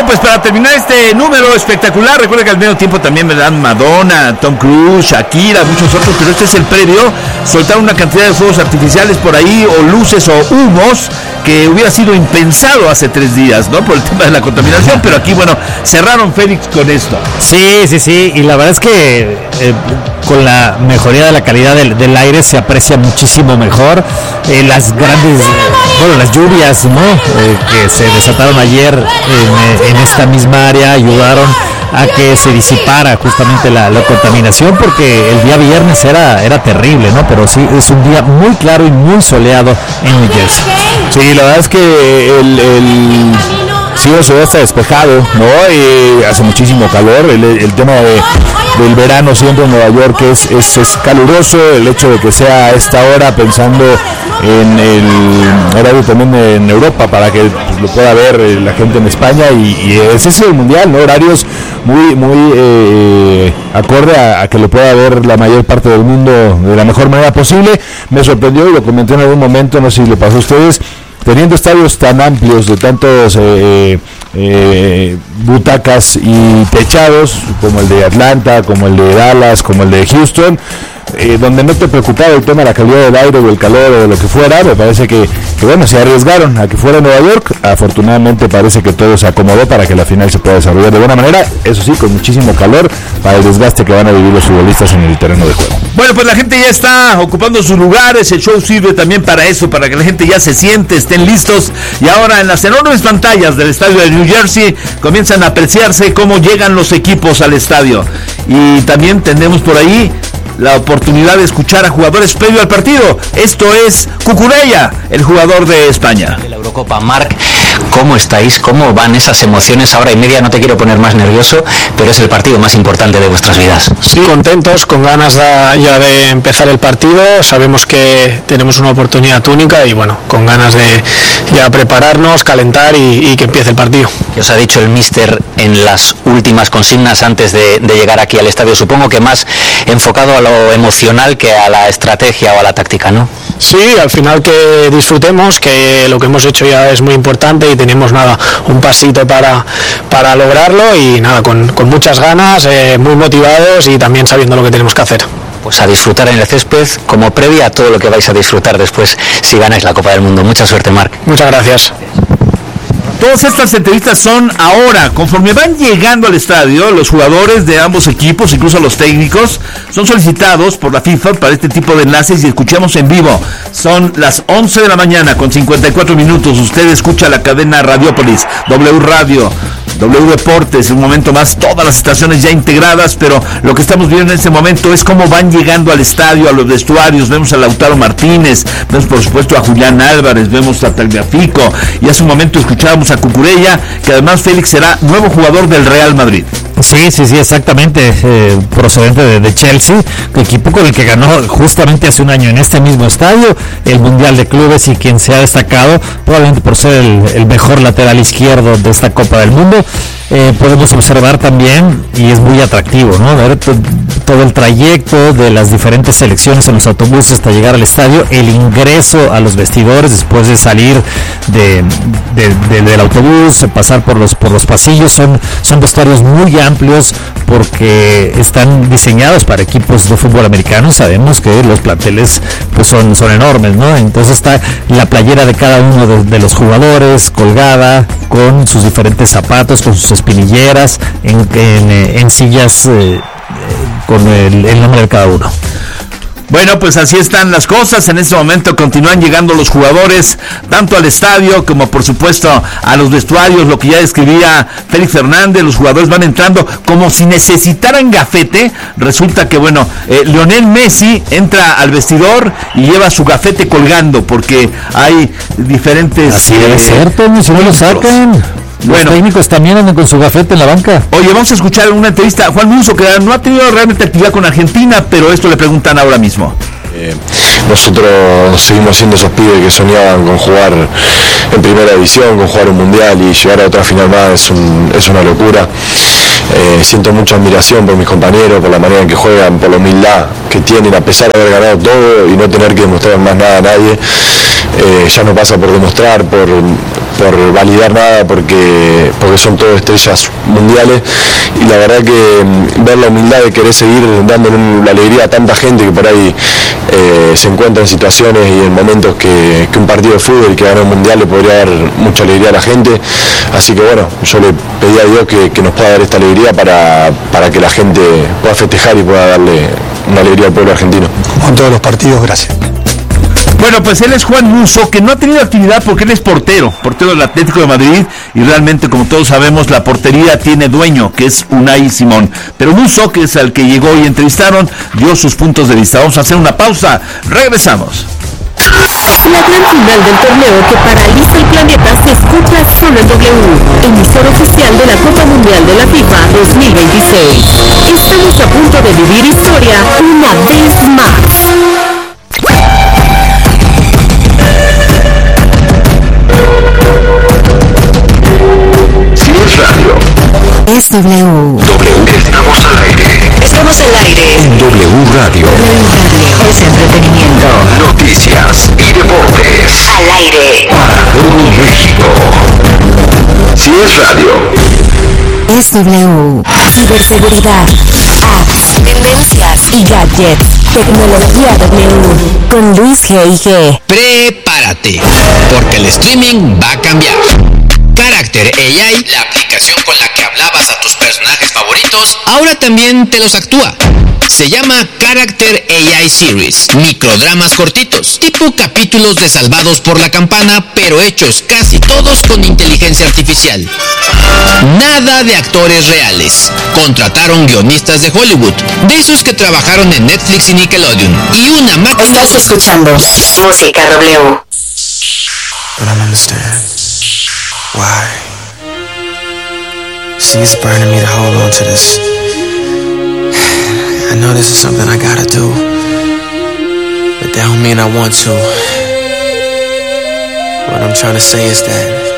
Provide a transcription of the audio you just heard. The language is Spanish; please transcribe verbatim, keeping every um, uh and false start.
pues para terminar este número espectacular, recuerda que al medio tiempo también me dan Madonna, Tom Cruise, Shakira, muchos otros, pero este es el previo. Soltaron una cantidad de fuegos artificiales por ahí, o luces o humos, que hubiera sido impensado hace tres días, ¿no? Por el tema de la contaminación, pero aquí, bueno, cerraron Félix con esto. Sí, sí, sí, y la verdad es que eh, con la mejoría de la calidad del, del aire se aprecia muchísimo mejor. Eh, las grandes, bueno, las lluvias, ¿no? Eh, que se desataron ayer en, en esta misma área ayudaron a que se disipara justamente la, la contaminación, porque el día viernes era, era terrible, ¿no? Pero sí, es un día muy claro y muy soleado en New Jersey. Sí, la verdad es que el, el cielo se ve hasta despejado, ¿no? Y hace muchísimo calor. El, el tema de, del verano siempre en Nueva York es, es, es caluroso. El hecho de que sea a esta hora, pensando en el horario también en Europa, para que pues, lo pueda ver la gente en España, y, y ese es el mundial, ¿no? Horarios muy muy eh, acorde a, a que lo pueda ver la mayor parte del mundo de la mejor manera posible. Me sorprendió, y lo comenté en algún momento, no sé si le pasó a ustedes, teniendo estadios tan amplios, de tantos eh, eh, butacas y techados, como el de Atlanta, como el de Dallas, como el de Houston, eh, donde no te preocupaba el tema de la calidad del aire o el calor o de lo que fuera. Me parece que, que bueno, se arriesgaron a que fuera Nueva York. Afortunadamente parece que todo se acomodó para que la final se pueda desarrollar de buena manera, eso sí, con muchísimo calor, para el desgaste que van a vivir los futbolistas en el terreno de juego. Bueno, pues la gente ya está ocupando sus lugares, el show sirve también para eso, para que la gente ya se siente, estén listos, y ahora en las enormes pantallas del estadio de New Jersey comienzan a apreciarse cómo llegan los equipos al estadio, y también tenemos por ahí la oportunidad de escuchar a jugadores previo al partido. Esto es Cucurella, el jugador de España. De la Eurocopa. Marc, ¿cómo estáis? ¿Cómo van esas emociones? Ahora y media, no te quiero poner más nervioso, pero es el partido más importante de vuestras vidas. Sí, contentos, con ganas de, ya de empezar el partido. Sabemos que tenemos una oportunidad única y bueno, con ganas de ya prepararnos, calentar y, y que empiece el partido. ¿Qué os ha dicho el míster en las últimas consignas antes de, de llegar aquí al estadio? Supongo que más enfocado a lo emocional que a la estrategia o a la táctica, ¿no? Sí, al final que disfrutemos, que lo que hemos hecho ya es muy importante y tenemos nada, un pasito para, para lograrlo, y nada, con, con muchas ganas, eh, muy motivados y también sabiendo lo que tenemos que hacer. Pues a disfrutar en el césped como previa a todo lo que vais a disfrutar después si ganáis la Copa del Mundo. Mucha suerte, Marc. Muchas gracias. Todas estas entrevistas son ahora, conforme van llegando al estadio, los jugadores de ambos equipos, incluso los técnicos, son solicitados por la FIFA para este tipo de enlaces y escuchamos en vivo. Son las once de la mañana con cincuenta y cuatro minutos. Usted escucha la cadena Radiopolis, W Radio, W Deportes, un momento más, todas las estaciones ya integradas, pero lo que estamos viendo en este momento es cómo van llegando al estadio, a los vestuarios. Vemos a Lautaro Martínez, vemos por supuesto a Julián Álvarez, vemos a Tagliafico, y hace un momento escuchábamos a Cucurella, que además Félix será nuevo jugador del Real Madrid. Sí, sí, sí, exactamente, eh, procedente de, de Chelsea, equipo con el que ganó justamente hace un año en este mismo estadio el Mundial de Clubes, y quien se ha destacado probablemente por ser el, el mejor lateral izquierdo de esta Copa del Mundo. Eh, podemos observar también, y es muy atractivo, ¿no? Ver to- todo el trayecto de las diferentes selecciones en los autobuses hasta llegar al estadio, el ingreso a los vestidores después de salir de, de, de, del autobús, pasar por los por los pasillos. Son, son vestuarios muy amplios porque están diseñados para equipos de fútbol americano. Sabemos que los planteles pues son, son enormes, ¿no? Entonces está la playera de cada uno de, de los jugadores colgada con sus diferentes zapatos, con sus espinilleras, en, en, en sillas eh, con el, el nombre de cada uno. Bueno, pues así están las cosas. En este momento continúan llegando los jugadores, tanto al estadio como por supuesto a los vestuarios, lo que ya describía Félix Fernández. Los jugadores van entrando como si necesitaran gafete. Resulta que bueno, eh, Lionel Messi entra al vestidor y lleva su gafete colgando, porque hay diferentes... Así debe eh, ser, Toño, si no lo sacan. Los bueno, técnicos también andan con su gafete en la banca. Oye, vamos a escuchar una entrevista a Juan Musso, que no ha tenido realmente actividad con Argentina, pero esto le preguntan ahora mismo. Eh, nosotros seguimos siendo esos pibes que soñaban con jugar en primera división, con jugar un mundial, y llegar a otra final más es, un, es una locura. Eh, siento mucha admiración por mis compañeros, por la manera en que juegan, por la humildad que tienen a pesar de haber ganado todo y no tener que demostrar más nada a nadie. eh, ya no pasa por demostrar, por, por validar nada, porque, porque son todas estrellas mundiales, y la verdad que mm, ver la humildad de querer seguir dándole la alegría a tanta gente que por ahí eh, se encuentra en situaciones y en momentos que, que un partido de fútbol que ganó el mundial le podría dar mucha alegría a la gente, así que bueno, yo le pedí a Dios que, que nos pueda dar esta alegría para, para que la gente pueda festejar y pueda darle una alegría al pueblo argentino. Como en todos los partidos, gracias. Bueno, pues él es Juan Musso, que no ha tenido actividad porque él es portero, portero del Atlético de Madrid, y realmente, como todos sabemos, la portería tiene dueño, que es Unai Simón. Pero Musso, que es al que llegó y entrevistaron, dio sus puntos de vista. Vamos a hacer una pausa, regresamos. La gran final del torneo que paraliza el planeta se escucha solo en W, emisor oficial de la Copa Mundial de la FIFA dos mil veintiséis. Estamos a punto de vivir historia una vez más. Si es radio, Es W. W, estamos al aire. Estamos al aire. En W Radio. W Radio es entretenimiento. Noticias y deportes. Al aire. Para todo México. Si es radio. Es W. Ciberseguridad, apps, tendencias y gadgets. Tecnología W. Con Luis G y G. Prepárate, porque el streaming va a cambiar. Character A I, la aplicación con la que hablabas a tus personajes favoritos, ahora también te los actúa. Se llama Character A I Series, microdramas cortitos, tipo capítulos de Salvados por la Campana, pero hechos casi todos con inteligencia artificial. Nada de actores reales. Contrataron guionistas de Hollywood, de esos que trabajaron en Netflix y Nickelodeon, y una máquina. Estás escuchando Música W. I don't understand. Why? See, it's burning me to hold on to this. I know this is something I gotta do, but that don't mean I want to. What I'm trying to say is that